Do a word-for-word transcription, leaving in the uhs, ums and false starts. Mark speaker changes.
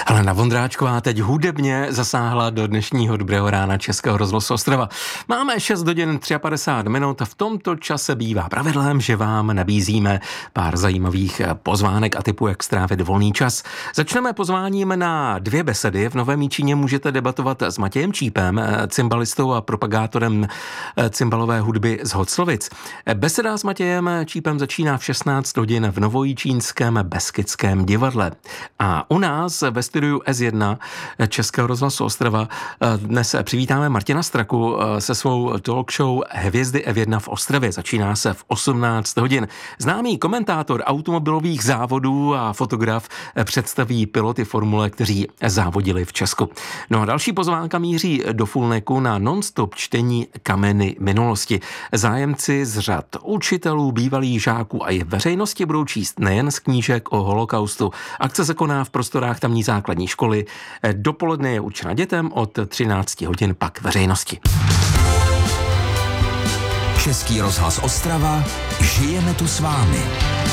Speaker 1: Helena Vondráčková teď hudebně zasáhla do dnešního Dobrého rána Českého rozhlasu Ostrava. Máme šest hodin padesát tři minut a v tomto čase bývá pravidlem, že vám nabízíme pár zajímavých pozvánek a tipů, jak strávit volný čas. Začneme pozváním na dvě besedy. V Novém Jičíně můžete debatovat s Matějem Čípem, cymbalistou a propagátorem cymbalové hudby z Hoclovic. Beseda s Matějem Čípem začíná v šestnáct hodin v Novojičínském Beskydském divadle. A u nás ve studiu S jedna Českého rozhlasu Ostrava dnes přivítáme Martina Straku se svou talk show Hvězdy F jedna v Ostravě. Začíná se v osmnáct hodin. Známý komentátor automobilových závodů a fotograf představí piloty formule, kteří závodili v Česku. No a další pozvánka míří do Fulneku na non-stop čtení Kameny minulosti. Zájemci z řad učitelů, bývalých žáků a i veřejnosti budou číst nejen z knížek o holokaustu. Akce se koná v prostorách tamní základní školy. Dopoledne je určena dětem, od třináct hodin pak veřejnosti.
Speaker 2: Český rozhlas Ostrava, žijeme tu s vámi.